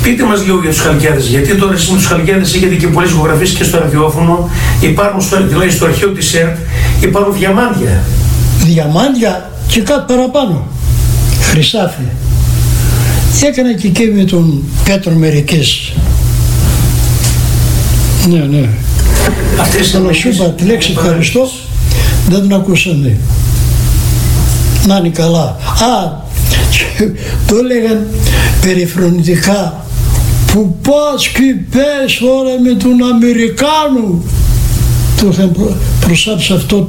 Πείτε μας λίγο για τους Χαλκιάδες, γιατί τώρα εσείς με τους Χαλκιάδες έχετε και πολλές ηχογραφίες και στο ραδιόφωνο, υπάρχουν δηλαδή στο αρχείο της ΕΡΤ, υπάρχουν διαμάντια. Διαμάντια και κάτι παραπάνω. Χρυσάφι. Έκανα και εκεί με τον Πέτρο μερικές. Ναι. Αλλά σου είπα τη λέξη ευχαριστώ, δεν την ακούσανε. Να είναι καλά. Το έλεγαν περιφρονητικά, που πας και πες τώρα με τον Αμερικάνο. Το είχαν προσάψει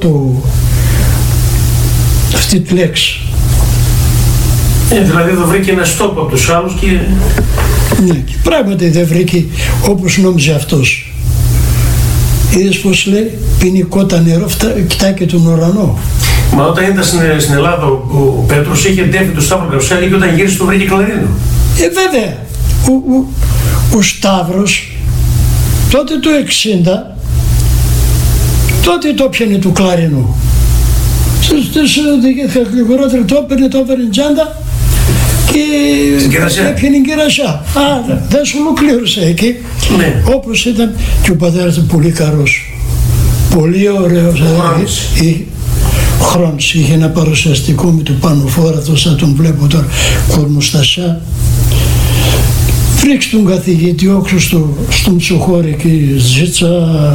αυτή τη λέξη. Δηλαδή εδώ βρήκε ένα στόπο από τους άλλους και... Ναι, και πράγματι δεν βρήκε όπως νόμιζε αυτός. Είδες πως λέει, πίνει κότα νερό, κοιτάει και τον ουρανό. Μα όταν ήταν στην Ελλάδα ο Πέτρος είχε ντέφει το Σταύρο Καρουσέλη και όταν γύρισε το βρήκε κλαρίνο. Βέβαια, ο Σταύρος τότε το 60, τότε το πιανε του κλαρίνου. Στις γλυγορότερα το έπαιρνε τσάντα και έπιανε κερασιά. Δεν σου ολοκλήρωσε εκεί. Ναι. Όπως ήταν και ο πατέρας του πολύ καρός. Πολύ ωραίος. Χρόνος. Είχε ένα παρουσιαστικό με το πάνω φόρα, σαν τον βλέπω τώρα, κορμοστασιά. Βρίξε τον καθηγητή όξω στον ψοχώρι και ζήτσα.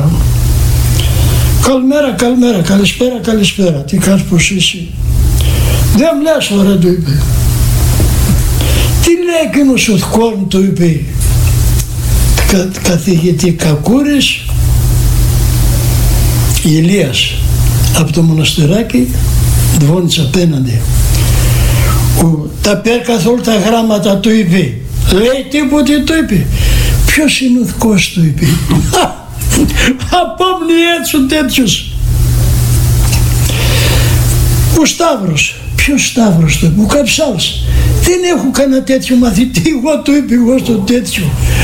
Καλημέρα, καλησπέρα. Τι κάνεις, πως είσαι? Δεν μ' λες, ωραία, του είπε. Τι λέει εκείνος ο Θκόρν, του είπε. Καθηγητή Κακούρης Ηλίας από το μοναστεράκι Δβόνης απέναντι. Τα πέρ καθόλου τα γράμματα, του είπε. Λέει τίποτε, του είπε. Ποιος είναι ο Θκός, του είπε. Απόμνη έτσι ο τέτοιος. Ο Σταύρος. Ποιος Σταύρος, το είπε? Ο Καψάλς. Δεν έχω κανένα τέτοιο μαθητή, εγώ, του είπε, εγώ στο τέτοιο.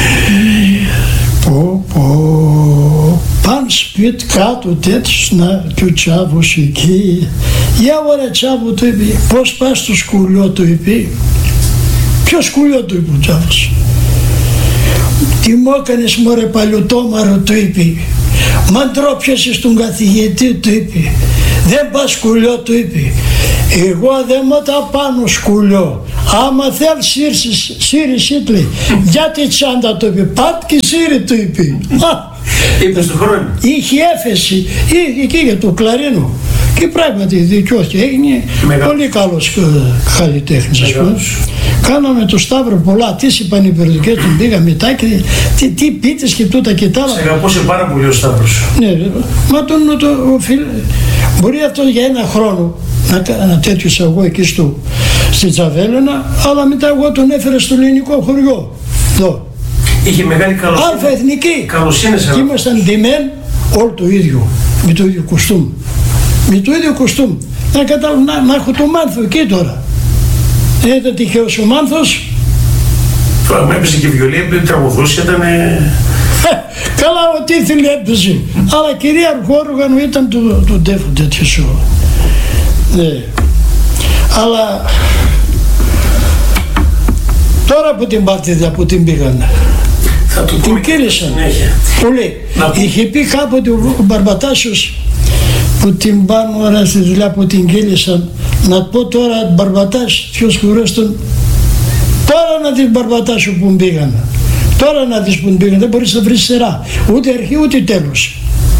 Παν σπίτι κάτω τέτοιος, να, και ο Τσάβος εκεί. Για ωραία Τσάβο, του είπε. Πώς πας στο σκουλιό, του είπε. Ποιο σκουλιό, του είπε ο Τσάβος. Τι μου έκανες, μωρέ παλιωτόμαρο, του είπε. Μα ντρόπιασες στον καθηγητή, του είπε. Δεν πας σκουλιό, του είπε. Εγώ δεν μου τα πάνω σκουλιό. Άμα θέλεις σύρι σίτλι. Για τη τσάντα, του είπε. Πατ και σύρι, του είπε. Είπε στον χρόνο. Είχε έφεση εκεί για το κλαρίνο. Και πράγματι δικαιώθηκε. Έγινε πολύ καλός καλλιτέχνης. Κάναμε το Σταύρο πολλά. Τι είπαν οι περιοδικές, τον πήγα μετά και τι πίτες και τούτα και τα άλλα. Σε αγαπούσε πάρα πολύ ο Σταύρος. Ναι, μα μπορεί αυτό για ένα χρόνο να τέτοιος εγώ εκεί στη Τζαβέλαινα, αλλά μετά εγώ τον έφερα στο ελληνικό χωριό. Εδώ. Είχε μεγάλη καλοσύνη. Αλφα εθνική. Καλοσύνη. Και ήμασταν ντυμέν όλο το ίδιο. Με το ίδιο κοστούμ. Να καταλάβω, να έχω το Μάνθο εκεί τώρα. Δεν ήταν τυχαίος ο Μάνθος. Τώρα μου έπαιζε και βιολί, τραγουδούσε, ήταν... Καλά, ό,τι ήθελε έπαιζε. Αλλά κυρίαρχο όργανο ήταν το ντέφο τέτοιο σου. Ναι. Αλλά τώρα που την πάτηδα, που την πήγανε, την κύλησαν πολύ. Είχε πει κάποτε ο Μπαρμπατάσιος που την πάνε ώρα στη δουλειά, που την κύλησαν, να πω τώρα Μπαρμπατάς, ποιος κουρέστον, τώρα να δεις Μπαρμπατάσιο που πήγανε. Τώρα να δεις που πήγανε, δεν μπορείς να βρεις σειρά, ούτε αρχή ούτε τέλος.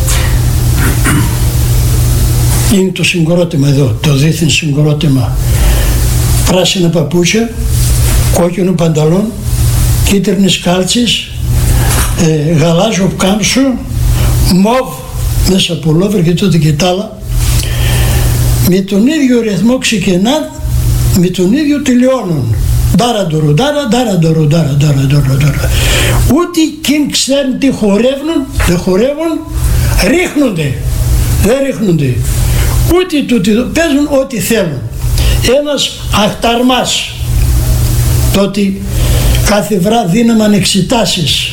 Είναι το συγκρότημα εδώ, το δίθεν συγκρότημα. Πράσινα παπούτσια, κόκκινο πανταλόν, κίτρινες κάλτσες, γαλάζιο κάμψο, μοβ μέσα από λόβερ και τότε και τ' άλλα. Με τον ίδιο ρυθμό ξεκινά, με τον ίδιο τελειώνουν. Ντάρα. Ούτε εκείνοι ξέρουν τι χορεύουν, δεν χορεύουν, δεν ρίχνονται. Ούτε τούτοι παίζουν ό,τι θέλουν. Ένας αχταρμάς, τότε κάθε βράδυ δίναμαν εξετάσεις.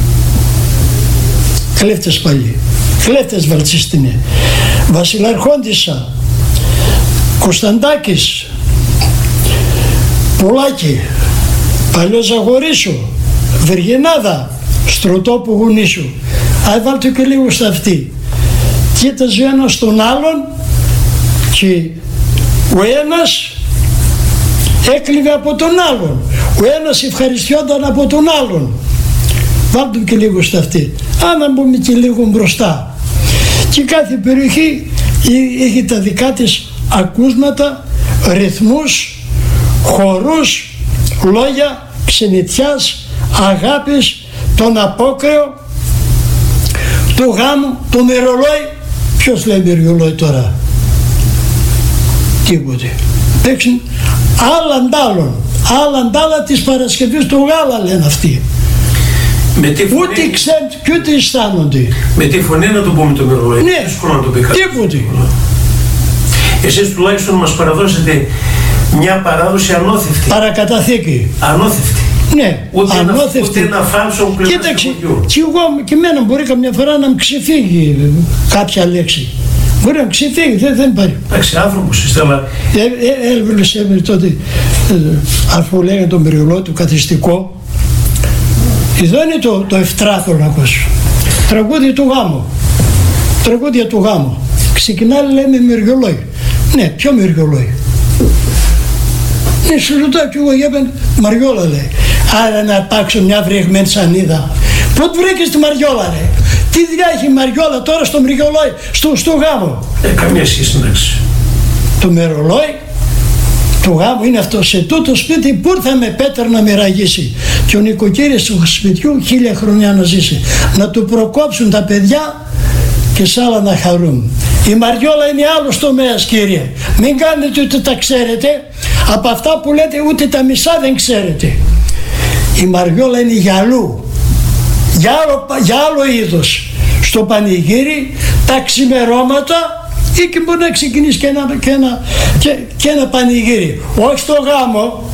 Κλέφτες πάλι, κλέφτες βαλτσίστηνε. Βασιλαρχόντισσα, Κωνσταντάκης, Πουλάκη, παλιό Ζαγορίσου, Βεργινάδα, στρωτόπου γουνίσου. Βάλτε και λίγο στα αυτή. Κοίταζε ένας τον άλλον και ο ένας έκλειβε από τον άλλον. Ο ένας ευχαριστιόταν από τον άλλον. Βάλτε και λίγο στα αυτή. Αν μπούμε και λίγο μπροστά. Και κάθε περιοχή είχε τα δικά της ακούσματα, ρυθμούς, χορούς, λόγια ξενιτιάς, αγάπης, τον απόκρεο, του γάμου, το μυρολόι. Ποιος λέει μυρολόι τώρα? Τίποτε. Παίξουν άλλα της Παρασκευής του γάλα, λένε αυτοί. Ούτε ξέρουν και ούτε αισθάνονται. Με τη φωνή να το πούμε το μυρολόι. Ναι, τίποτε. Εσείς τουλάχιστον μας παραδώσετε μια παράδοση ανώθευτη. Παρακαταθήκη. Ανώθευτη. Ναι, ανώθευτη. Ούτε ένα φάλσο πλευρά. Κοίταξε, και εγώ και εμένα μπορεί καμιά φορά να μου ξεφύγει κάποια λέξη. Μπορεί να ξεφύγει, δεν υπάρχει. Εντάξει, άνθρωπος είστε, αλλά... Έβρεσε τότε, αφού λέγανε το μυριολόι του καθιστικό, εδώ είναι το ευτράθο να ακούσω. Τραγούδια του γάμου. Τραγούδια του γάμου. Ξεκινάει, λέμε μυριολόι. Ναι, ποιο μυριολόι? Ναι, σου ρωτάω κι εγώ, για Μαριόλα, λέει. Άρα να υπάρξω μια βρεγμένη σανίδα. Πού βρήκες τη Μαριόλα, ρε? Τι δουλειά έχει η Μαριόλα τώρα στο μυριολόι, στο γάμο? Καμία σχέση, εντάξει. Το μυρολόι του γάμου είναι αυτό. Σε τούτο σπίτι που ήρθαμε Πέτρο να μοιραγήσει. Και ο νοικοκύρης του σπιτιού 1000 χρονιά να ζήσει. Να του προκόψουν τα παιδιά και σ' άλλα να χαρούν. Η Μαριόλα είναι άλλος τομέας, κύριε. Μην κάνετε ούτε τα ξέρετε. Από αυτά που λέτε ούτε τα μισά δεν ξέρετε. Η Μαριόλα είναι για αλλού. Για άλλο είδος. Στο πανηγύρι, τα ξημερώματα, ή και μπορεί να ξεκινήσει και ένα πανηγύρι. Όχι στο γάμο.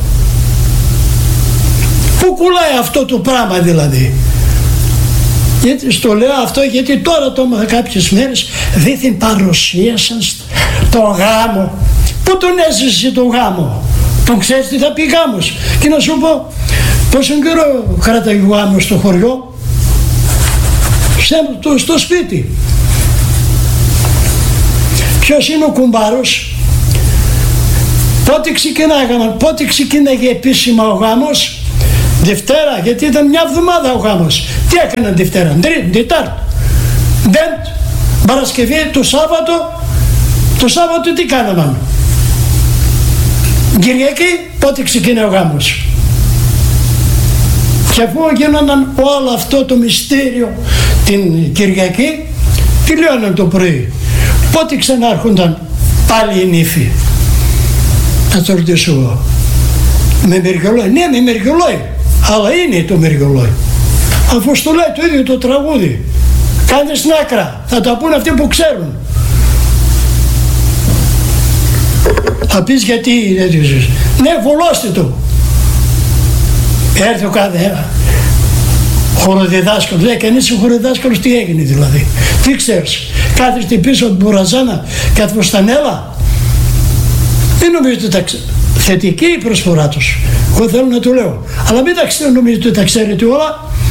Πού κουλάει αυτό το πράγμα δηλαδή? Γιατί στο λέω αυτό γιατί τώρα το έμαθα κάποιες μέρες, δήθεν παρουσίασαν το γάμο. Πού τον έζησε το γάμο? Τον ξέρεις τι θα πει γάμος? Και να σου πω πόσο καιρό κράταγε ο γάμος στο χωριό? Στο σπίτι. Ποιος είναι ο κουμπάρος? Πότε ξεκίναγε επίσημα ο γάμος? Δευτέρα, γιατί ήταν μια εβδομάδα ο γάμος. Τι έκαναν Δευτέρα? Τρίτη, Τετάρτη, Πέμπτη, Παρασκευή, το Σάββατο τι κάναμε? Κυριακή, πότε ξεκίνησε ο γάμος? Και αφού γίνονταν όλο αυτό το μυστήριο την Κυριακή, τελειώναν το πρωί. Πότε ξανάρχονταν πάλι οι νύφοι? Θα το ρωτήσω εγώ. Με μυριολόι? Ναι, με μυριολόι. Αλλά είναι το μυριολόι. Αφού στο λέει το ίδιο το τραγούδι. Κάντε στην άκρα. Θα τα πούν αυτοί που ξέρουν. Θα πεις γιατί είναι τέτοιος? Ναι, βολώστε το. Έρθει ο κάθε χοροδιδάσκαλος. Λέει κανείς ο χοροδιδάσκαλος τι έγινε δηλαδή? Τι ξέρεις? Κάθεστε πίσω από την μπουραζάνα και ατμοστανέλα. Μην νομίζετε τα θετική η προσφορά τους. Εγώ θέλω να το λέω. Αλλά μην νομίζετε ότι τα ξέρετε όλα.